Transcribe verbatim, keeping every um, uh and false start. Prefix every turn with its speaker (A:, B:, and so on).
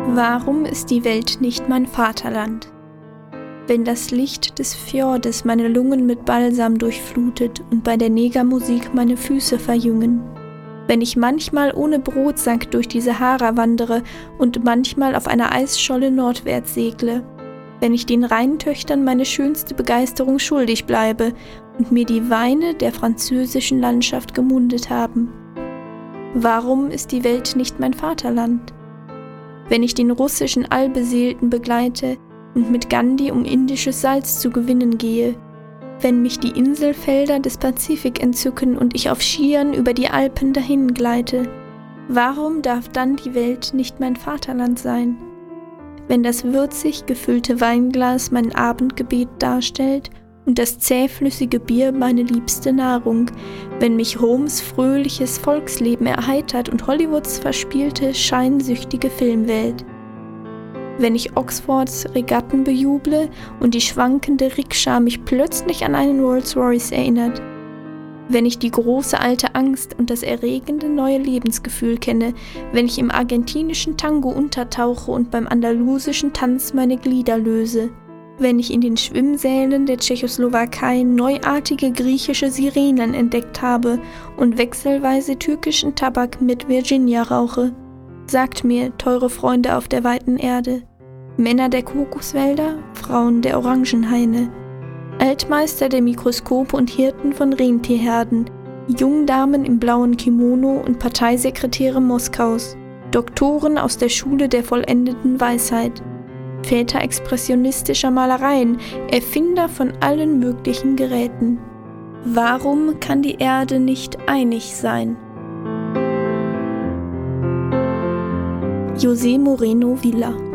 A: Warum ist die Welt nicht mein Vaterland? Wenn das Licht des Fjordes meine Lungen mit Balsam durchflutet und bei der Negermusik meine Füße verjüngen, wenn ich manchmal ohne Brotsack durch die Sahara wandere und manchmal auf einer Eisscholle nordwärts segle, wenn ich den Rheintöchtern meine schönste Begeisterung schuldig bleibe und mir die Weine der französischen Landschaft gemundet haben. Warum ist die Welt nicht mein Vaterland? Wenn ich den russischen Allbeseelten begleite und mit Gandhi um indisches Salz zu gewinnen gehe, wenn mich die Inselfelder des Pazifik entzücken und ich auf Skiern über die Alpen dahin gleite, warum darf dann die Welt nicht mein Vaterland sein? Wenn das würzig gefüllte Weinglas mein Abendgebet darstellt und das zähflüssige Bier meine liebste Nahrung, wenn mich Roms fröhliches Volksleben erheitert und Hollywoods verspielte, scheinsüchtige Filmwelt. Wenn ich Oxfords Regatten bejuble und die schwankende Rikscha mich plötzlich an einen Rolls-Royce erinnert. Wenn ich die große alte Angst und das erregende neue Lebensgefühl kenne, wenn ich im argentinischen Tango untertauche und beim andalusischen Tanz meine Glieder löse, wenn ich in den Schwimmsälen der Tschechoslowakei neuartige griechische Sirenen entdeckt habe und wechselweise türkischen Tabak mit Virginia rauche. Sagt mir, teure Freunde auf der weiten Erde, Männer der Kokoswälder, Frauen der Orangenhaine, Altmeister der Mikroskope und Hirten von Rentierherden, Jungdamen im blauen Kimono und Parteisekretäre Moskaus, Doktoren aus der Schule der vollendeten Weisheit, Väter expressionistischer Malereien, Erfinder von allen möglichen Geräten. Warum kann die Erde nicht einig sein? José Moreno Villa.